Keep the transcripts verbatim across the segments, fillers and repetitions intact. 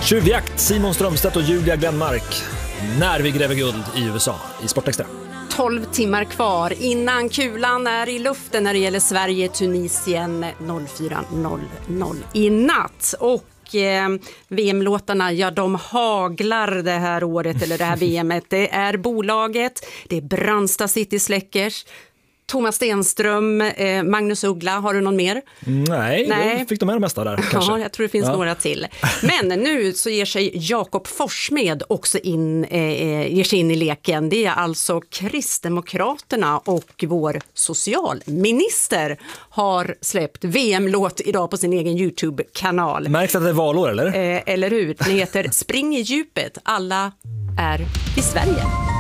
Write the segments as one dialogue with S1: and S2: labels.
S1: Tjuvjakt, Simon Strömstedt och Julia Glenmark. När vi gräver guld i U S A i Sportextra.
S2: tolv timmar kvar innan kulan är i luften när det gäller Sverige-Tunisien noll fyra noll noll i natt. Och eh, V M-låtarna, ja, de haglar det här året, eller det här V M:et. Det är bolaget, det är Brandsta City Släckers, Thomas Stenström, eh, Magnus Uggla. Har du någon mer?
S1: Nej, Nej. fick de med det mesta där kanske.
S2: Ja, jag tror det finns ja. några till. Men nu så ger sig Jakob Forssmed också in, eh, ger sig in i leken. Det är alltså Kristdemokraterna och vår socialminister har släppt V M-låt idag på sin egen YouTube-kanal.
S1: Märks att det är valår, eller?
S2: Eh, eller hur? Den heter Spring i djupet. Alla är i Sverige.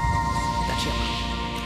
S2: Där ser man.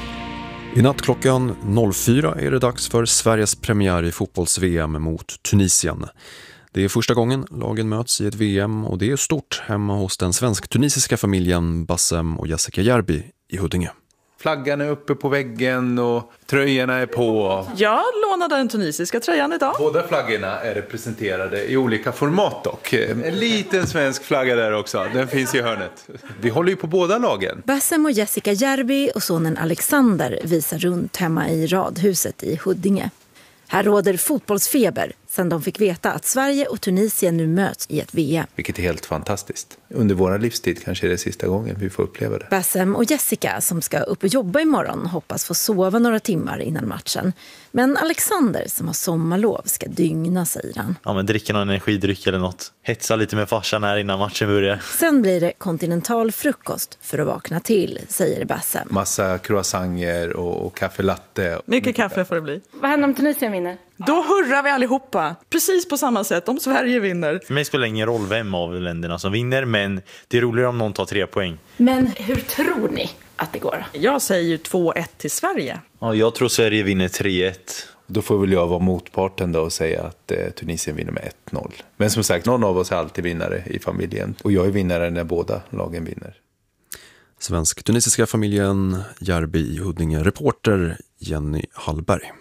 S3: I natt klockan noll fyra är det dags för Sveriges premiär i fotbolls-V M mot Tunisien. Det är första gången lagen möts i ett V M och det är stort hemma hos den svensk-tunisiska familjen Bassem och Jessica Järbi i Huddinge.
S4: Flaggan är uppe på väggen och tröjorna är på.
S5: Jag lånade den tunisiska tröjan idag.
S4: Båda flaggorna är representerade i olika format dock. En liten svensk flagga där också, den finns i hörnet. Vi håller ju på båda lagen.
S6: Bassem och Jessica Järbi och sonen Alexander visar runt hemma i radhuset i Huddinge. Här råder fotbollsfeber sedan de fick veta att Sverige och Tunisien nu möts i ett V M.
S4: Vilket är helt fantastiskt. Under vår livstid kanske är det sista gången vi får uppleva det.
S6: Bassem och Jessica som ska upp och jobba imorgon hoppas få sova några timmar innan matchen. Men Alexander som har sommarlov ska dygna, säger han.
S7: Ja, men dricka någon energidryck eller något. Hetsa lite med farsan här innan matchen börjar.
S6: Sen blir det kontinental frukost för att vakna till, säger Bassem.
S4: Massa croissanter och, och kaffe latte.
S5: Mycket kaffe får det bli.
S6: Vad händer om Tunisien vinner?
S5: Då hurrar vi allihopa. Precis på samma sätt om Sverige vinner.
S7: För mig spelar det ingen roll vem av länderna som vinner, men det är roligare om någon tar tre poäng.
S6: Men hur tror ni att det går?
S5: Jag säger ju två ett till Sverige.
S7: Ja, jag tror Sverige vinner tre ett.
S4: Då får väl jag vara motparten då och säga att eh, Tunisien vinner med ett noll. Men som sagt, någon av oss är alltid vinnare i familjen. Och jag är vinnare när båda lagen vinner.
S3: Svensk-tunisiska familjen Järbi i Huddinge, reporter Jenny Hallberg.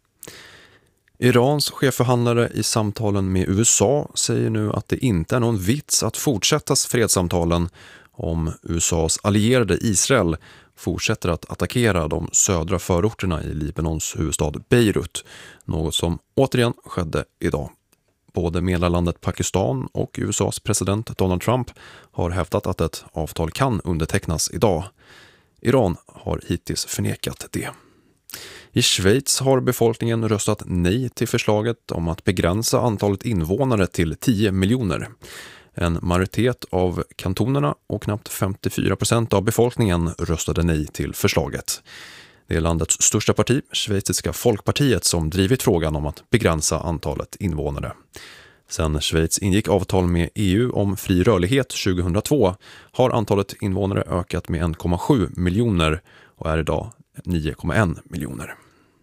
S3: Irans chefförhandlare i samtalen med U S A säger nu att det inte är någon vits att fortsätta fredssamtalen om U S A:s allierade Israel fortsätter att attackera de södra förorterna i Libanons huvudstad Beirut, något som återigen skedde idag. Både medlarlandet Pakistan och U S A:s president Donald Trump har hävdat att ett avtal kan undertecknas idag. Iran har hittills förnekat det. I Schweiz har befolkningen röstat nej till förslaget om att begränsa antalet invånare till tio miljoner. En majoritet av kantonerna och knappt femtiofyra procent av befolkningen röstade nej till förslaget. Det är landets största parti, Schweiziska folkpartiet, som drivit frågan om att begränsa antalet invånare. Sen Schweiz ingick avtal med E U om fri rörlighet tjugohundratvå har antalet invånare ökat med en komma sju miljoner och är idag nio komma en miljoner.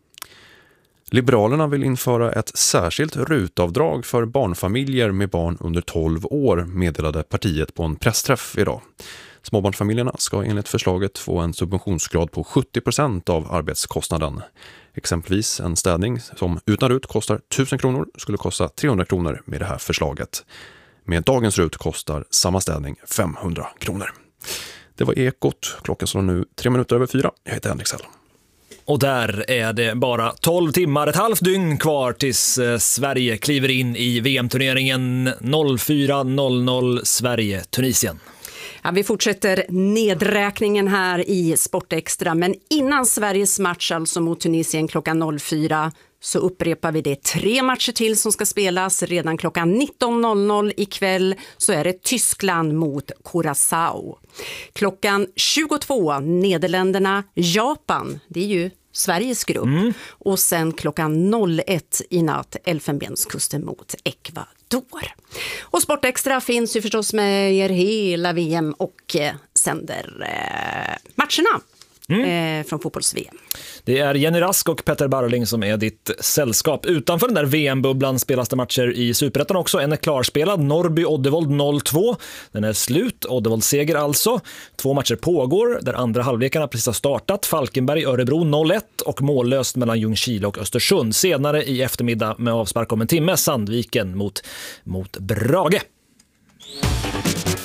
S3: Liberalerna vill införa ett särskilt rutavdrag för barnfamiljer med barn under tolv år, meddelade partiet på en pressträff idag. Småbarnsfamiljerna ska enligt förslaget få en subventionsgrad på sjuttio procent av arbetskostnaden. Exempelvis en städning som utan rut kostar tusen kronor skulle kosta trehundra kronor med det här förslaget. Med dagens rut kostar samma städning femhundra kronor. Det var Ekot. Klockan slår nu tre minuter över fyra. Jag heter Henrik Sell.
S1: Och där är det bara tolv timmar, ett halvt dygn kvar tills eh, Sverige kliver in i V M-turneringen noll fyra noll noll Sverige-Tunisien.
S2: Ja, vi fortsätter nedräkningen här i Sportextra, men innan Sveriges match alltså mot Tunisien klockan noll fyra så upprepar vi det. Tre matcher till som ska spelas redan klockan nitton noll noll ikväll, så är det Tyskland mot Curaçao. Klockan tjugotvå Nederländerna, Japan, det är ju Sveriges grupp. Mm. Och sen klockan noll ett i natt Elfenbenskusten mot Ecuador. Och Sportextra finns ju förstås med er hela V M och eh, sänder eh, matcherna. Mm. Eh, från fotbolls-V M.
S1: Det är Jenny Rask och Petter Barling som är ditt sällskap. Utanför den där V M-bubblan spelas det matcher i Superettan också. En är klarspelad, Norrby-Oddevold noll två. Den är slut, Oddevold seger alltså. Två matcher pågår där andra halvlekarna precis har startat. Falkenberg-Örebro noll ett och mållöst mellan Ljungskile och Östersund. Senare i eftermiddag med avspark om en timme Sandviken mot, mot Brage.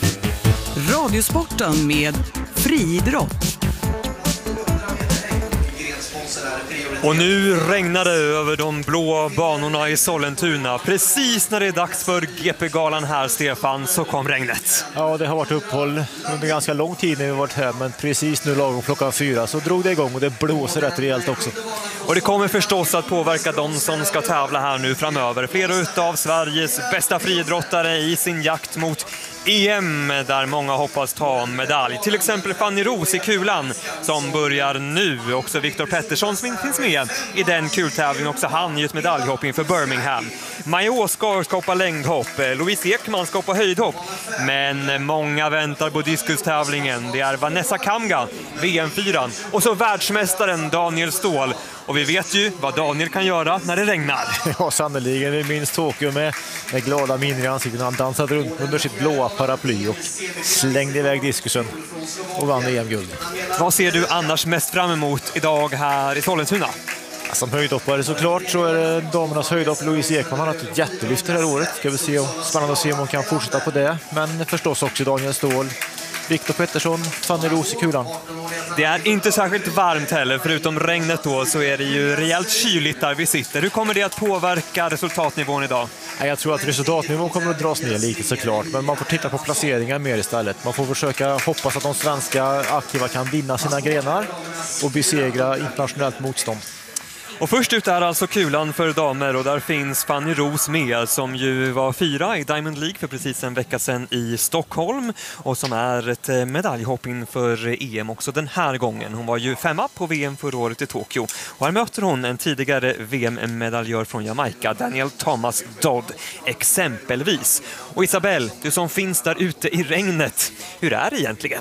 S8: Radiosporten med friidrott.
S9: Och nu regnar det över de blå banorna i Sollentuna. Precis när det är dags för G P-galan här, Stefan, så kom regnet.
S10: Ja, det har varit uppehåll under ganska lång tid när vi varit här, men precis nu lagom klockan fyra så drog det igång och det blåser rätt rejält också.
S9: Och det kommer förstås att påverka de som ska tävla här nu framöver. Flera av Sveriges bästa friidrottare i sin jakt mot E M där många hoppas ta en medalj. Till exempel Fanny Roos i kulan som börjar nu. Också Viktor Pettersson som finns med i den kultävlingen. Också han i ett medaljhopp inför Birmingham. Maja Åskar ska hoppa längdhopp. Louise Ekman ska hoppa höjdhopp. Men många väntar på diskustävlingen. Det är Vanessa Kamga, V M fyra. Och så världsmästaren Daniel Ståhl. Och vi vet ju vad Daniel kan göra när det regnar.
S10: Ja, sannoliken. Vi minns Tokyo med, med glada minnen i ansikten. Han dansade runt under sitt blåa paraply och slängde iväg diskusen och vann E M-guld.
S9: Vad ser du annars mest fram emot idag här i Sollentuna?
S10: Ja, som höjdhoppare såklart så är det damernas höjdhopp. Louise Ekman har haft ett jättelyft det här året. Ska vi se, spännande att se om hon kan fortsätta på det. Men förstås också Daniel Ståhl, Viktor Pettersson, Fanny Roos i kulan.
S9: Det är inte särskilt varmt heller, förutom regnet då så är det ju rejält kyligt där vi sitter. Hur kommer det att påverka resultatnivån idag?
S10: Jag tror att resultatnivån kommer att dras ner lite såklart, men man får titta på placeringar mer istället. Man får försöka hoppas att de svenska aktiva kan vinna sina grenar och besegra internationellt motstånd.
S9: Och först ut är alltså kulan för damer och där finns Fanny Roos med som ju var fyra i Diamond League för precis en vecka sedan i Stockholm och som är ett medaljhopp inför E M också den här gången. Hon var ju femma på V M förra året i Tokyo och här möter hon en tidigare V M-medaljör från Jamaica, Daniel Thomas Dodd exempelvis. Och Isabelle, du som finns där ute i regnet, hur är det egentligen?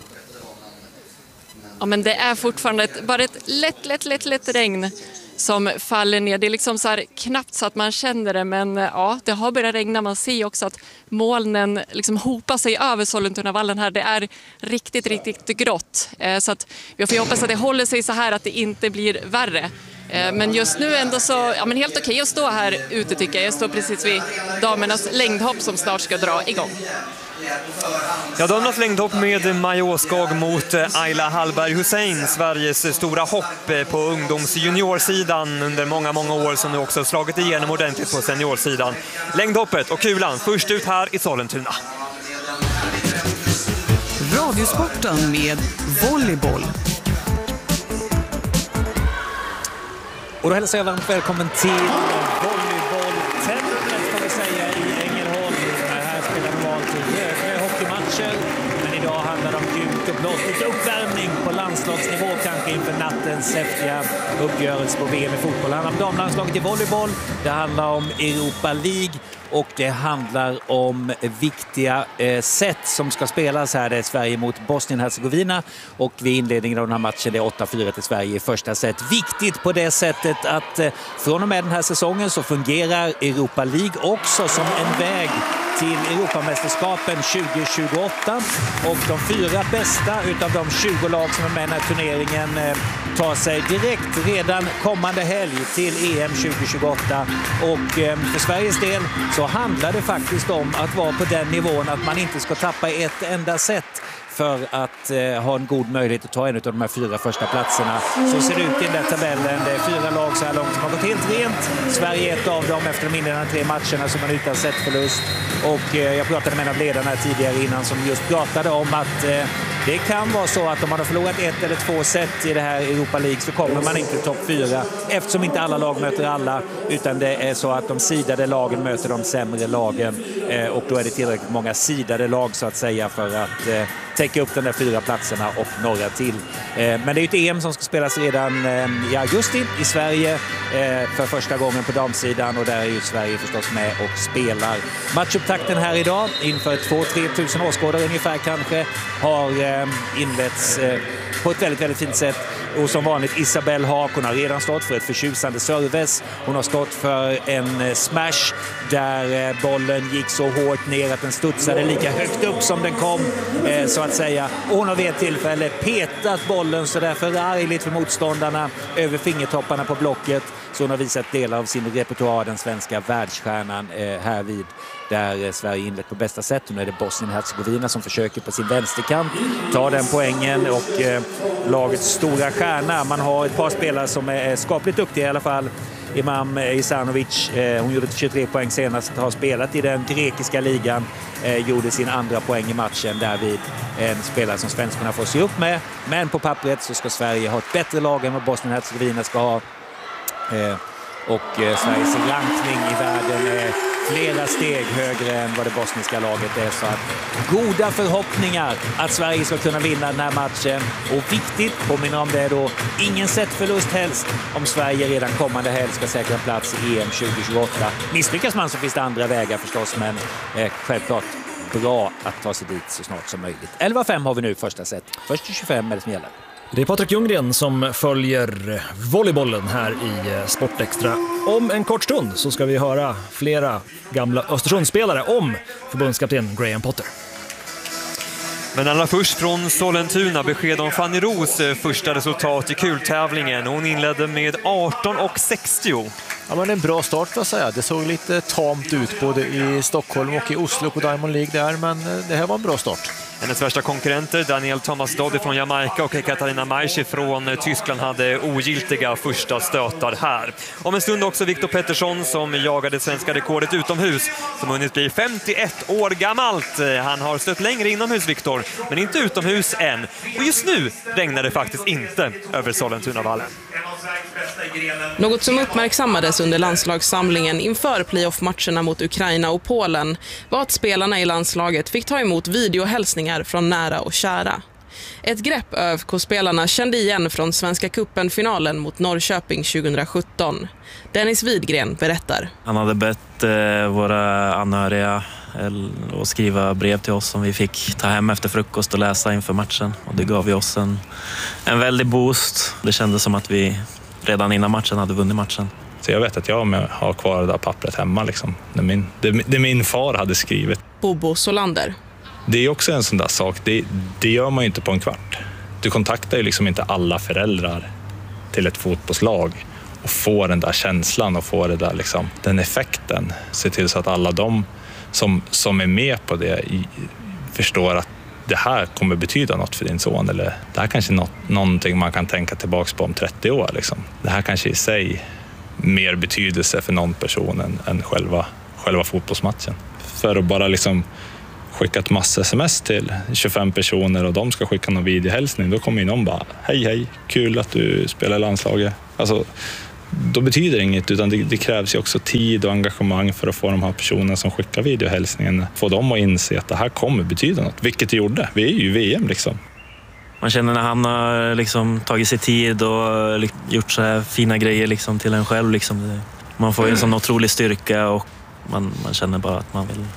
S11: Ja, men det är fortfarande ett, bara ett lätt, lätt, lätt, lätt regn som faller ner. Det är liksom så här knappt så att man känner det, men ja, det har börjat regna. Man ser också att molnen liksom hopar sig över Sollentunavallen här. Det är riktigt, riktigt grått. Så att vi får hoppas att det håller sig så här att det inte blir värre. Men just nu ändå så, ja men helt okej att stå här ute tycker jag. Jag står precis vid damernas längdhopp som snart ska dra igång.
S9: Ja, damernas längdhopp med Maja Åskag mot Ayla Hallberg Hussein, Sveriges stora hopp på ungdomsjuniorsidan under många, många år som nu också slagit igenom ordentligt på seniorsidan. Längdhoppet och kulan först ut här i Sollentuna.
S8: Radiosporten med volleyboll.
S12: Och då hälsar jag varmt välkommen till volleybolltemplet kan vi säga i Ängelholm. Här spelar vi vanligt högre hockeymatcher, men idag handlar det om gult och blått. Lite uppvärmning på landslagsnivå kanske inför nattens häftiga uppgörelse på V M i fotboll. Det handlar om damlandslaget i volleyboll, det handlar om Europa League och det handlar om viktiga eh, set som ska spelas här. Det är Sverige mot Bosnien-Herzegovina och vid inledningen av den här matchen det är åtta fyra till Sverige i första set. Viktigt på det sättet att eh, från och med den här säsongen så fungerar Europa League också som en väg till Europamästerskapen tjugo tjugoåtta och de fyra bästa utav de tjugo lag som är med i den här turneringen eh, tar sig direkt redan kommande helg till E M tjugo tjugoåtta och eh, för Sveriges del så handlar det faktiskt om att vara på den nivån att man inte ska tappa ett enda set för att eh, ha en god möjlighet att ta en av de här fyra första platserna. Så ser det ut i den där tabellen. Det är fyra lag så här långt som har gått helt rent. Sverige är ett av dem efter de inledande tre matcherna som man utan sett förlust. Och eh, jag pratade med en av ledarna tidigare innan som just pratade om att eh, det kan vara så att om man har förlorat ett eller två set i det här Europa League så kommer man inte till topp fyra eftersom inte alla lag möter alla utan det är så att de sidade lagen möter de sämre lagen eh, och då är det tillräckligt många sidade lag så att säga för att eh, täcka upp de där fyra platserna och några till. Eh, men det är ju ett E M som ska spelas redan eh, i augusti i Sverige eh, för första gången på damsidan och där är ju Sverige förstås med och spelar. Matchupptakten här idag inför två till tre tusen åskådare ungefär kanske har eh, inletts eh, på ett väldigt, väldigt fint sätt. Och som vanligt Isabelle Haak, hon har redan stått för ett förtjusande service. Hon har stått för en smash där bollen gick så hårt ner att den studsade lika högt upp som den kom, så att säga. Och hon har vid ett tillfälle petat bollen så där förargligt för motståndarna över fingertopparna på blocket. Så hon har visat delar av sin repertoar, den svenska världsstjärnan här vid där Sverige inlett på bästa sätt. Nu är det Bosnien-Herzegovina som försöker på sin vänsterkant ta den poängen, och eh, lagets stora stjärna, man har ett par spelare som är skapligt duktiga i alla fall. Imam Isanovic, eh, hon gjorde tjugotre poäng senast, har spelat i den grekiska ligan, eh, gjorde sin andra poäng i matchen där vid en spelare som svenskarna får se upp med. Men på pappret så ska Sverige ha ett bättre lag än vad Bosnien-Herzegovina ska ha. Eh, och eh, Sveriges rankning i världen är flera steg högre än vad det bosniska laget är, så att goda förhoppningar att Sverige ska kunna vinna den här matchen. Och viktigt, påminner om det då, ingen set förlust helst om Sverige redan kommande helg ska säkra plats i E M tjugo tjugoåtta. Misslyckas man så finns det andra vägar förstås, men eh, självklart bra att ta sig dit så snart som möjligt. elva fem har vi nu första set. Först till tjugofem är det som gäller.
S1: Det är Patrik Ljunggren som följer volleybollen här i Sportextra. Om en kort stund så ska vi höra flera gamla Östersundsspelare om förbundskapten Graham Potter.
S9: Men allra först från Sollentuna besked om Fanny Ros första resultat i kultävlingen. Hon inledde med arton och sextio.
S10: Ja, men en bra start får jag säga. Det såg lite tamt ut både i Stockholm och i Oslo på Diamond League där, men det här var en bra start.
S9: Hennes värsta konkurrenter, Daniel Thomas Doddy från Jamaica och Katarina Maishi från Tyskland, hade ogiltiga första stötar här. Om en stund också Viktor Pettersson som jagade svenska rekordet utomhus, som hunnit bli femtioett år gammalt. Han har stött längre inomhus, Viktor, men inte utomhus än. Och just nu regnar det faktiskt inte över Sollentunavallen.
S13: Något som uppmärksammades under landslagssamlingen inför playoff-matcherna mot Ukraina och Polen var att spelarna i landslaget fick ta emot videohälsningar från nära och kära. Ett grepp ÖFK-spelarna kände igen från Svenska cupen-finalen mot Norrköping tjugosjutton. Dennis Widgren berättar.
S14: Han hade bett eh, våra anhöriga att skriva brev till oss som vi fick ta hem efter frukost och läsa inför matchen. Och det gav vi oss en, en väldig boost. Det kändes som att vi redan innan matchen hade vunnit matchen.
S15: Så jag vet att jag har kvar det där pappret hemma. Liksom. Det, min, det, det min far hade skrivit.
S13: Bobo Solander.
S15: Det är också en sån där sak. Det, det gör man ju inte på en kvart. Du kontaktar ju liksom inte alla föräldrar till ett fotbollslag och får den där känslan och får det där, liksom, den effekten. Se till så att alla de som, som är med på det i, förstår att det här kommer betyda något för din son. Eller det här kanske är något, någonting man kan tänka tillbaka på om trettio år. Liksom. Det här kanske i sig mer betydelse för någon person än, än själva, själva fotbollsmatchen. För att bara liksom skicka ett massa sms till tjugofem personer och de ska skicka någon videohälsning, då kommer ju någon bara hej hej, kul att du spelar i landslaget. Alltså, då betyder det inget, utan det, det krävs ju också tid och engagemang för att få de här personerna som skickar videohälsningen, få dem att inse att det här kommer betyda något, vilket det gjorde. Vi är ju i V M liksom.
S14: Man känner när han har liksom tagit sig tid och gjort så här fina grejer liksom till en själv. Liksom. Man får ju en sån otrolig styrka och man, man känner bara att man vill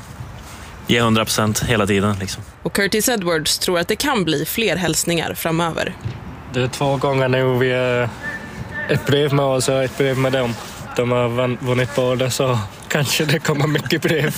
S14: ge hundra procent hela tiden. Liksom.
S13: Och Curtis Edwards tror att det kan bli fler hälsningar framöver.
S16: Det är två gånger nu vi är ett brev med oss och ett brev med dem. De har vunnit båda, så kanske det kommer mycket brev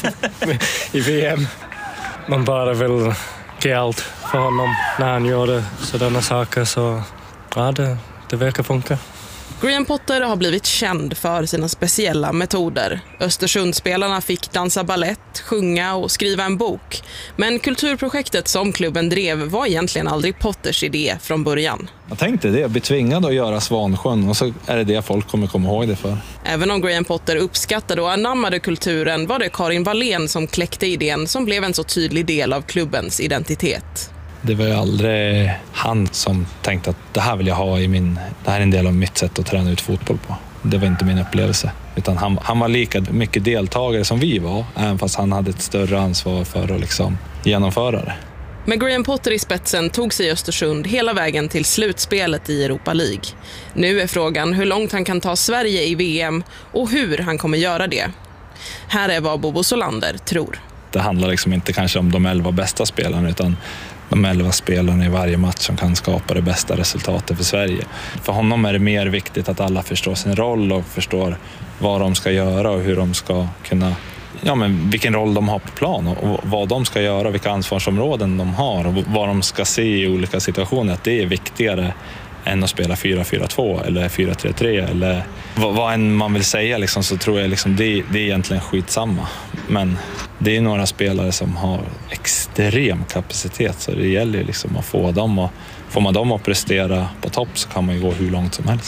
S16: i V M. Man bara vill ge allt för honom när han gör sådana saker, så ja, det, det verkar funka.
S13: Graham Potter har blivit känd för sina speciella metoder. Östersundsspelarna fick dansa ballett, sjunga och skriva en bok. Men kulturprojektet som klubben drev var egentligen aldrig Potters idé från början.
S15: Jag tänkte det, bli tvingad att göra Svansjön, och så är det det folk kommer komma ihåg det för.
S13: Även om Graham Potter uppskattade och anammade kulturen var det Karin Wallén som kläckte idén som blev en så tydlig del av klubbens identitet.
S15: Det var ju aldrig han som tänkte att det här vill jag ha i min, det här är en del av mitt sätt att träna ut fotboll på. Det var inte min upplevelse. Utan han, han var lika mycket deltagare som vi var, även fast han hade ett större ansvar för att liksom genomföra det.
S13: Med Graham Potter i spetsen tog sig Östersund hela vägen till slutspelet i Europa League. Nu är frågan hur långt han kan ta Sverige i V M och hur han kommer göra det. Här är vad Bobo Solander tror.
S15: Det handlar liksom inte kanske om de elva bästa spelarna, utan de elva spelarna i varje match som kan skapa det bästa resultatet för Sverige. För honom är det mer viktigt att alla förstår sin roll och förstår vad de ska göra och hur de ska kunna, ja, men vilken roll de har på plan och vad de ska göra, vilka ansvarsområden de har och vad de ska se i olika situationer. Att det är viktigare än att spela fyra fyra två eller fyra tre tre eller vad, vad än man vill säga liksom, så tror jag liksom det, det är egentligen skitsamma. Men det är några spelare som har extrem kapacitet, så det gäller liksom att få dem, och får man dem att prestera på topp så kan man ju gå hur långt som helst.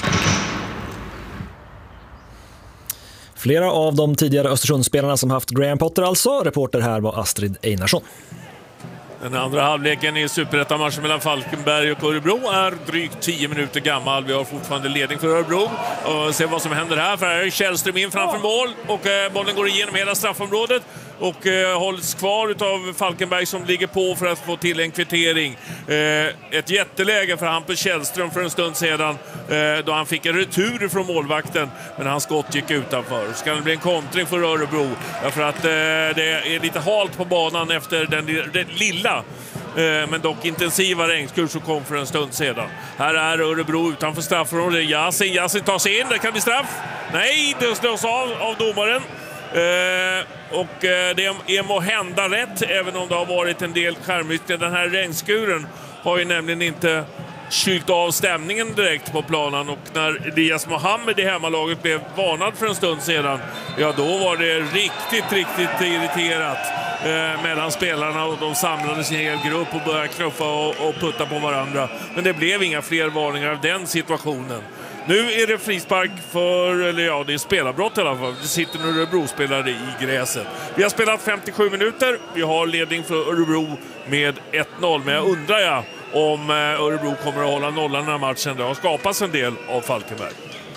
S1: Flera av de tidigare Östersundsspelarna som haft Graham Potter alltså. Reporter här var Astrid Einarsson.
S17: Den andra halvleken i superettamatchen mellan Falkenberg och Örebro är drygt tio minuter gammal. Vi har fortfarande ledning för Örebro. Och se vad som händer här, för här är Källström in framför mål och eh, bollen går igenom hela straffområdet och eh, hålls kvar av Falkenberg som ligger på för att få till en kvittering. Eh, ett jätteläge för Hampus Källström för en stund sedan eh, då han fick en retur från målvakten, men hans skott gick utanför. Ska det bli en kontring för Örebro därför att eh, det är lite halt på banan efter den, den lilla men dock intensiva regnskur som kom för en stund sedan. Här är Örebro utanför straffområdet. Yasin, Yasin tar sig in, det kan bli straff. Nej, det slås av av domaren. Eh, och eh, det är må hända rätt, även om det har varit en del skärmytter. Den här regnskuren har ju nämligen inte kylt av stämningen direkt på planen, och när Elias Mohammed i hemmalaget blev varnad för en stund sedan, ja då var det riktigt, riktigt irriterat eh, mellan spelarna, och de samlades i en hel grupp och började knuffa och, och putta på varandra. Men det blev inga fler varningar av den situationen. Nu är det frispark för, eller ja, det är spelarbrott i alla fall. Det sitter nu Örebro-spelare i gräset. Vi har spelat femtiosju minuter. Vi har ledning för Örebro med ett noll. Men jag undrar ja, om Örebro kommer att hålla nollan den här matchen. Det har skapats en del av Falkenberg.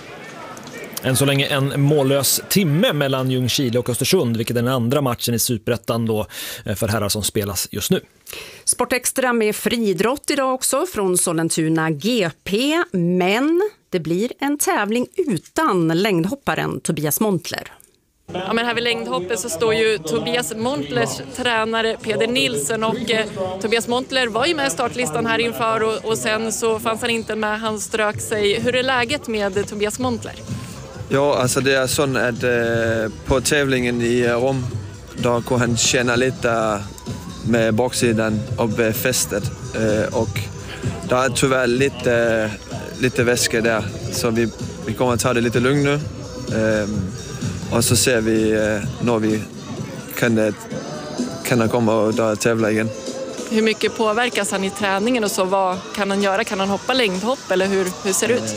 S1: Än så länge en mållös timme mellan Ljungskile och Östersund, vilket är den andra matchen i Superettan då för herrar som spelas just nu.
S2: Sportextra med friidrott idag också från Sollentuna G P, men det blir en tävling utan längdhopparen Tobias Montler.
S11: Ja, men här vid längdhoppet så står ju Tobias Montlers tränare Peder Nilsson, och eh, Tobias Montler var ju med i startlistan här inför och, och sen så fanns han inte med, han strök sig. Hur är läget med Tobias Montler?
S18: Ja, alltså det är så att eh, på tävlingen i Rom då kan han känna lite med baksidan av fästet eh, och det är tyvärr lite, lite väska där, så vi, vi kommer att ta det lite lugnt nu eh, och så ser vi eh, när vi kan, kan komma och då tävla igen.
S11: Hur mycket påverkas han i träningen och så? Vad kan han göra? Kan han hoppa längdhopp eller hur, hur ser det ut?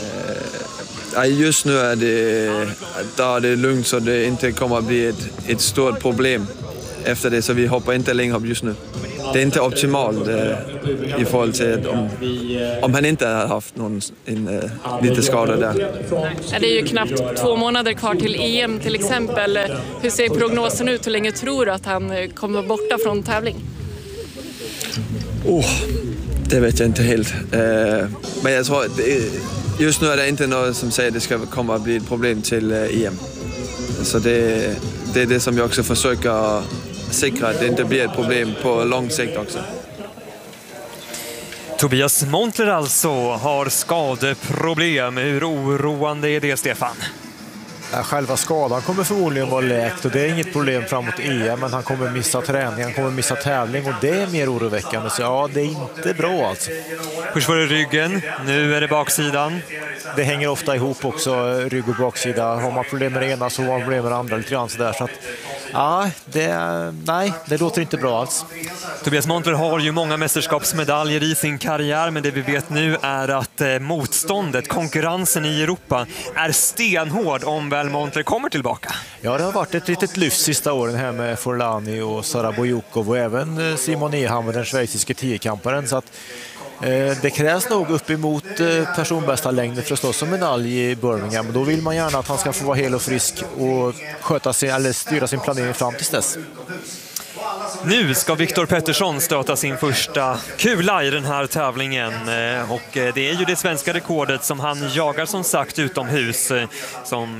S18: Just nu är det, där är det lugnt, så det inte kommer att bli ett, ett stort problem efter det, så vi hoppar inte längdhopp just nu. Det är inte optimalt eh, i förhållande till om, om han inte har haft någon en, eh, lite skada där.
S11: Ja, det är ju knappt två månader kvar till E M till exempel. Hur ser prognosen ut? Hur länge tror du att han kommer borta från tävling?
S18: Oh, det vet jag inte helt. Eh, men jag tror att det, just nu är det inte något som säger att det ska komma att bli ett problem till eh, E M. Så det, det är det som jag också försöker säkra, att det inte blir ett problem på lång sikt också.
S9: Tobias Montler alltså har skadeproblem. Hur oroande är det, Stefan?
S10: Själva skadan kommer förmodligen vara läkt och det är inget problem framåt E M, men han kommer missa träning, han kommer missa tävling och det är mer oroväckande, så ja, det är inte bra alltså.
S9: Först var det ryggen, nu är det baksidan.
S10: Det hänger ofta ihop också, rygg och baksida. Har man problem med det ena så har man problem med det andra lite grann sådär, så att ja, det, nej, det låter inte bra alls.
S9: Tobias Montler har ju många mästerskapsmedaljer i sin karriär, men det vi vet nu är att eh, motståndet, konkurrensen i Europa är stenhård om väl Montler kommer tillbaka.
S10: Ja, det har varit ett litet lyft sista åren här med Forlani och Sara Bojukov och även Simon Ehammer, den schweiziske tiokamparen, så att eh, det krävs nog uppemot eh, personbästa längder för att slå som medalj i Birmingham. Då vill man gärna att han ska få vara hel och frisk och sköta sin, eller styra sin planering fram till dess.
S9: Nu ska Viktor Pettersson stöta sin första kula i den här tävlingen och det är ju det svenska rekordet som han jagar som sagt utomhus som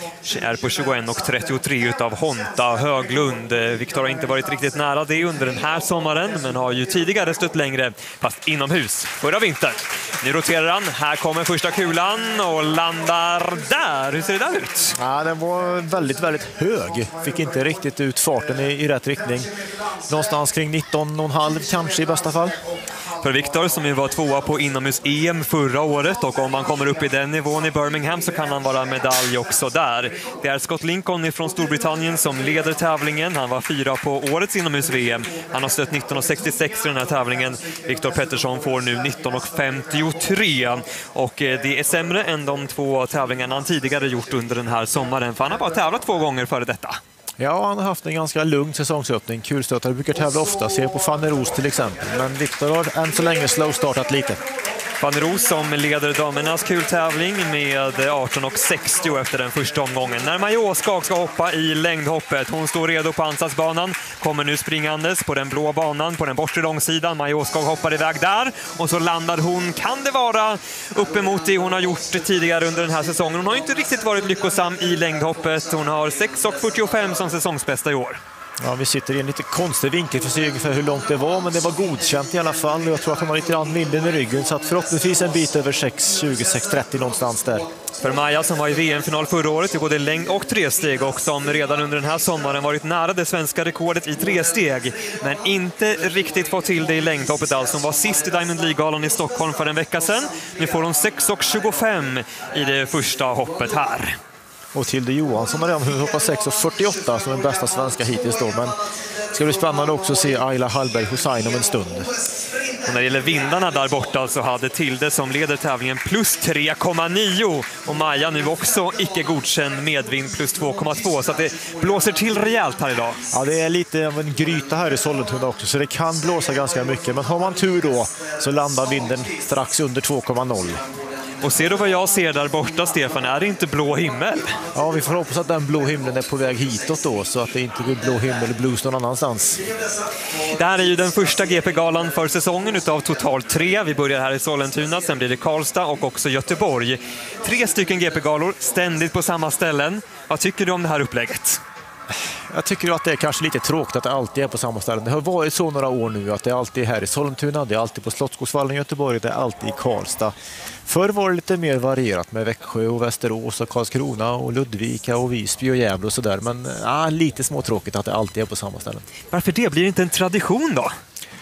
S9: är på tjugoett och trettiotre utav Honta Höglund. Viktor har inte varit riktigt nära det under den här sommaren men har ju tidigare stött längre fast inomhus förra vintern. Nu roterar han, här kommer första kulan och landar där. Hur ser det där ut?
S10: Ja, den var väldigt, väldigt hög. Fick inte riktigt ut farten i, i rätt riktning. Någonstans kring nitton komma fem kanske i bästa fall.
S9: För Viktor som ju var tvåa på inomhus-E M förra året och om han kommer upp i den nivån i Birmingham så kan han vara medalj också där. Det är Scott Lincoln från Storbritannien som leder tävlingen. Han var fyra på årets inomhus-V M. Han har stött nitton och sextiosex i den här tävlingen. Viktor Pettersson får nu nitton och femtiotre och det är sämre än de två tävlingarna han tidigare gjort under den här sommaren för han har bara tävlat två gånger före detta.
S10: Ja, han har haft en ganska lugn säsongsöppning. Kulstötare brukar tävla ofta, se på Fanny Roos till exempel. Men Viktor har än så länge slow-startat lite.
S9: Fanny Roos som leder damernas kultävling med arton och sextio efter den första omgången. När Maja Åskag ska hoppa i längdhoppet. Hon står redo på ansatsbanan. Kommer nu springandes på den blå banan på den bortre långsidan. Maja Åskag hoppar iväg där. Och så landar hon, kan det vara, uppemot det hon har gjort tidigare under den här säsongen. Hon har inte riktigt varit lyckosam i längdhoppet. Hon har sex och fyrtiofem som säsongsbästa i år.
S10: Ja, vi sitter i en lite konstig vinkel för att se ungefär hur långt det var, men det var godkänt i alla fall. Jag tror att hon har lite grann vinden i ryggen, så att förhoppningsvis en bit över sex tjugo sex trettio någonstans där.
S9: För Maja som var i V M-final förra året i både längd och tresteg och som redan under den här sommaren varit nära det svenska rekordet i tresteg men inte riktigt fått till det i längdhoppet alls. Hon var sist i Diamond League-galan i Stockholm för en vecka sedan. Nu får hon sex och tjugofem i det första hoppet här.
S10: Och Tilde Johansson har redan hunnit hoppa sex och fyrtioåtta som den bästa svenska hittills då. Men det ska bli spännande också att se Ayla Hallberg Hussein om en stund.
S9: Och när det gäller vindarna där borta så hade Tilde som leder tävlingen plus tre komma nio och Maja nu också icke godkänd medvind plus två komma två så att det blåser till rejält här idag.
S10: Ja, det är lite av en gryta här i Sollentuna också så det kan blåsa ganska mycket, men har man tur då så landar vinden strax under två komma noll.
S9: Och ser du vad jag ser där borta, Stefan? Är det inte blå himmel?
S10: Ja, vi får hoppas att den blå himlen är på väg hitåt då, så att det inte blir blå himmel eller blues någon annanstans.
S9: Det här är ju den första G P-galan för säsongen utav totalt tre. Vi börjar här i Sollentuna, sen blir det Karlstad och också Göteborg. Tre stycken G P-galor, ständigt på samma ställen. Vad tycker du om det här upplägget?
S10: Jag tycker att det är kanske lite tråkigt att det alltid är på samma ställe. Det har varit så några år nu att det är alltid här i Sollentuna, det är alltid på Slottsskogsvallen i Göteborg, det är alltid i Karlstad. Förr var det lite mer varierat med Växjö och Västerås och Karlskrona och Ludvika och Visby och Gävle och sådär. Men ja, lite småtråkigt att det alltid är på samma ställen.
S9: Varför det? Blir det inte en tradition då?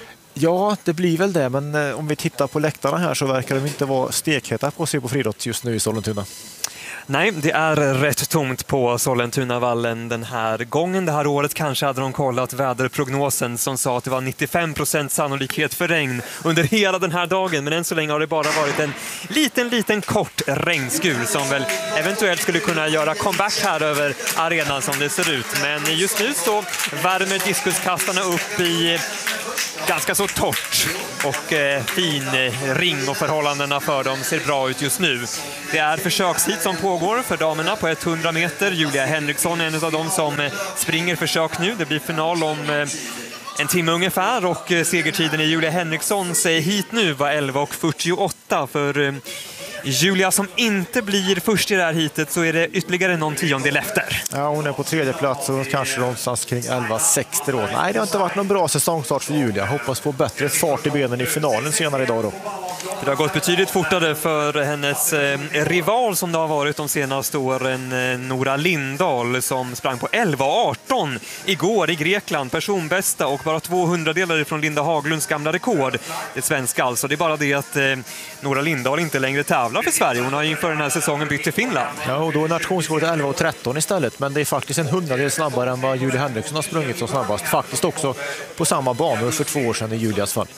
S10: Ja, det blir väl det, men om vi tittar på läktarna här så verkar de inte vara stekheta på att se på friidrott just nu i Sollentuna.
S9: Nej, det är rätt tomt på Sollentunavallen den här gången. Det här året kanske hade de kollat väderprognosen som sa att det var nittiofem procent sannolikhet för regn under hela den här dagen. Men än så länge har det bara varit en liten, liten kort regnskur som väl eventuellt skulle kunna göra comeback här över arenan som det ser ut. Men just nu så värmer diskuskastarna upp i ganska så torrt och eh, fin ring och förhållandena för dem ser bra ut just nu. Det är försökshit som pågår för damerna på hundra meter. Julia Henriksson är en av dem som eh, springer försök nu. Det blir final om eh, en timme ungefär och eh, segertiden i Julia Henrikssons eh, hit nu var elva och fyrtioåtta för eh, Julia som inte blir först i det här hitet så är det ytterligare någon tiondel efter.
S10: Ja, hon är på tredje plats och kanske någonstans kring elva sextio då. Nej, det har inte varit någon bra säsongstart för Julia. Hoppas på bättre fart i benen i finalen senare idag då.
S9: Det har gått betydligt fortare för hennes eh, rival som det har varit de senaste åren, eh, Nora Lindahl som sprang på elva arton igår i Grekland, personbästa och bara två hundradelar från Linda Haglunds gamla rekord. Det svenska alltså, det är bara det att eh, Nora Lindahl inte längre tävlar för Sverige. Hon har inför den här säsongen bytt till Finland.
S10: Ja, och då är nationsrekordet elva och tretton istället, men det är faktiskt en hundradel snabbare än vad Julia Henriksson har sprungit så snabbast. Faktiskt också på samma banor för två år sedan i Julias fall.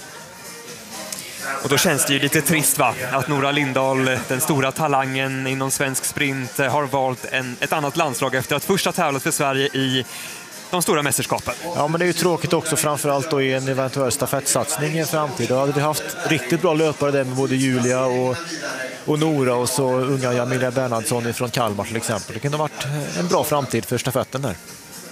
S9: Och då känns det ju lite trist va? Att Nora Lindahl, den stora talangen inom svensk sprint, har valt en, ett annat landslag efter att först ha tävlat för Sverige i de stora mästerskapen.
S10: Ja, men det är ju tråkigt också, framförallt då i en eventuell stafettsatsning i framtiden. Då hade vi haft riktigt bra löpare där med både Julia och, och Nora och så unga Jamilia Bernhardsson från Kalmar till exempel. Det kunde ha varit en bra framtid för stafetten där.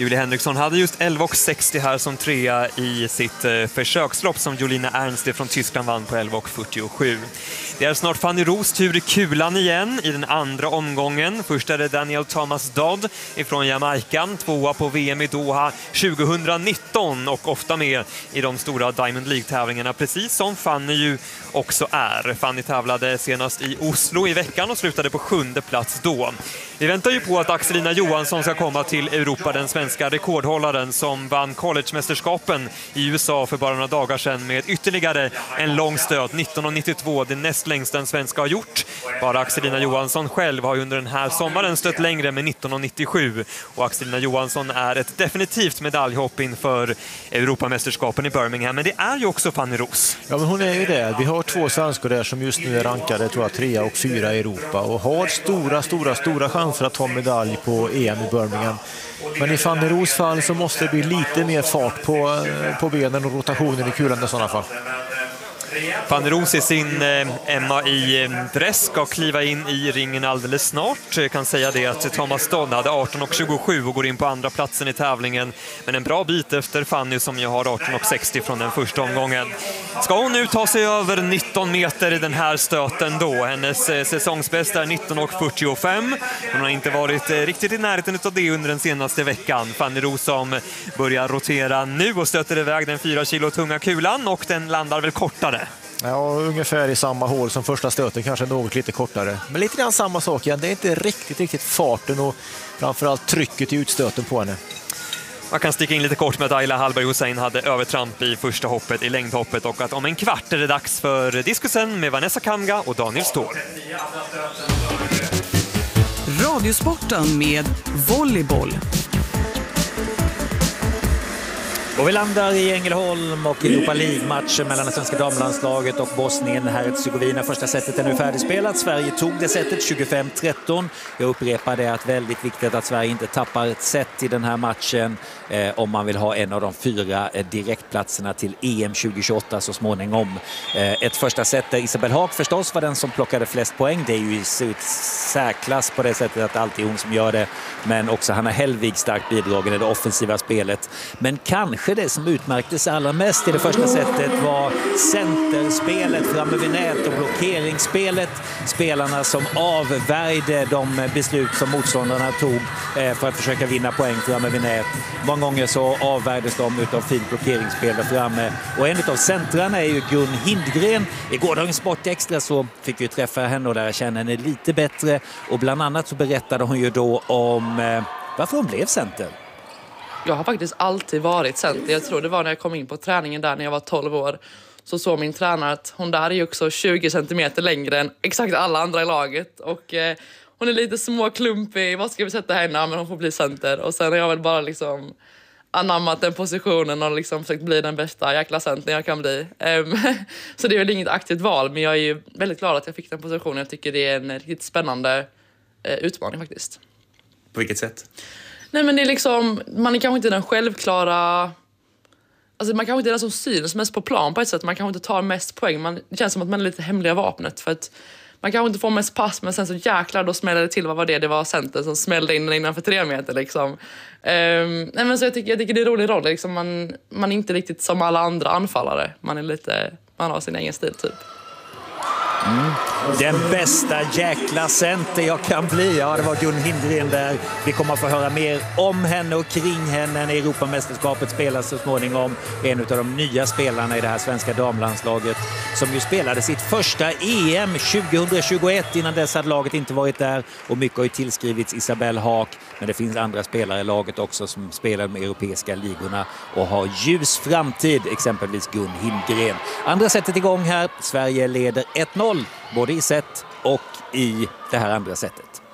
S9: Julie Henriksson hade just elva sextio här som trea i sitt eh, försökslopp som Jolina Ernst från Tyskland vann på elva fyrtiosju. Det är snart Fanny Roos tur i kulan igen i den andra omgången. Först är det Daniel Thomas Dodd ifrån Jamaica, tvåa på V M i Doha tjugonitton och ofta med i de stora Diamond League-tävlingarna, precis som Fanny ju också är. Fanny tävlade senast i Oslo i veckan och slutade på sjunde plats då. Vi väntar ju på att Axelina Johansson ska komma till Europa, den svenska rekordhållaren som vann collegemästerskapen i U S A för bara några dagar sedan med ytterligare en lång stöt, nitton nittiotvå, det näst längsta den svenska har gjort. Bara Axelina Johansson själv har under den här sommaren stött längre med nitton nittiosju och Axelina Johansson är ett definitivt medaljhopp inför Europamästerskapen i Birmingham, men det är ju också Fanny Roos.
S10: Ja, men hon är ju det. Vi har två svenskor där som just nu är rankade, tror jag, trea och fyra i Europa och har stora, stora, stora chanser att ta medalj på E M i Birmingham. Men i Fanny Roos fall så måste det bli lite mer fart på, på benen och rotationen i kulan i sådana fall.
S9: Fanny Roos i sin eh, Emma i eh, dress ska kliva in i ringen alldeles snart. Jag kan säga det att Thomas Dodd hade arton tjugosju och går in på andra platsen i tävlingen. Men en bra bit efter Fanny som ju har arton sextio från den första omgången. Ska hon nu ta sig över nitton meter i den här stöten då? Hennes eh, säsongsbästa är nitton fyrtiofem. Hon har inte varit eh, riktigt i närheten av det under den senaste veckan. Fanny Roos som börjar rotera nu och stöter iväg den fyra kilo tunga kulan och den landar väl kortare.
S10: Ja, ungefär i samma hål som första stöten, kanske något lite kortare. Men lite grann samma sak igen, det är inte riktigt, riktigt farten och framförallt trycket i utstöten på henne.
S9: Man kan sticka in lite kort med att Ayla Hallberg Hussein hade övertramp i första hoppet, i längdhoppet, och att om en kvart är det dags för diskusen med Vanessa Kamga och Daniel Ståhl.
S8: Radiosporten med volleyboll.
S12: Och vi landar i Ängelholm och Europa League-matchen mellan det svenska damlandslaget och Bosnien. Herzegovina. Första setet är nu färdigspelat. Sverige tog det setet tjugofem tretton. Jag upprepar det att väldigt viktigt att Sverige inte tappar ett set i den här matchen eh, om man vill ha en av de fyra eh, direktplatserna till E M tjugohundratjugoåtta så småningom. Eh, ett första set där Isabel Haak förstås var den som plockade flest poäng. Det är ju i särklass på det sättet att alltid hon som gör det. Men också Hanna Hellvig starkt bidragen i det offensiva spelet. Men kanske det som utmärktes allra mest i det första setet var centerspelet framme vid nät och blockeringsspelet. Spelarna som avvärjde de beslut som motståndarna tog för att försöka vinna poäng framme vid nät. Många gånger så avvärjdes de utav fint blockeringsspel där framme. Och en av centrarna är ju Gun Hindgren. I gårdagens Sport Extra så fick vi träffa henne och lära känna henne lite bättre. Och bland annat så berättade hon ju då om eh, varför hon blev center.
S19: Jag har faktiskt alltid varit center. Jag tror det var när jag kom in på träningen där när jag var tolv år. Så såg min tränare att hon där är ju också tjugo centimeter längre än exakt alla andra i laget. Och eh, hon är lite småklumpig. Vad ska vi sätta henne? Men hon får bli center. Och sen har jag väl bara liksom anammat den positionen och liksom försökt bli den bästa jäkla center jag kan bli. Um, så det är väl inget aktivt val. Men jag är ju väldigt glad att jag fick den positionen. Jag tycker det är en riktigt spännande eh, utmaning faktiskt.
S20: På vilket sätt?
S19: Nej, men det är liksom, man är kanske inte den självklara, alltså man kanske inte är den som syns mest på plan på ett sätt. Man kanske inte tar mest poäng. Man, det känns som att man är lite hemliga vapnet för att man kanske inte får mest pass, men sen så jäklar då smällde det till. Vad var det? Det var center som smällde in innanför tre meter liksom. Um, nej, men så jag tycker, jag tycker det är en rolig roll liksom. Man, man är inte riktigt som alla andra anfallare. Man är lite, man har sin egen stil typ.
S12: Mm. Den bästa jäkla center jag kan bli. Ja, det var Gun Hindgren där. Vi kommer att få höra mer om henne och kring henne när Europamästerskapet spelas så småningom. En av de nya spelarna i det här svenska damlandslaget som ju spelade sitt första E M tjugohundratjugoett. Innan dess hade laget inte varit där och mycket har ju tillskrivits Isabel Haak. Men det finns andra spelare i laget också som spelar med europeiska ligorna och har ljus framtid, exempelvis Gun Hindgren. Andra sättet igång här. Sverige leder ett noll både i set och i det här andra sättet.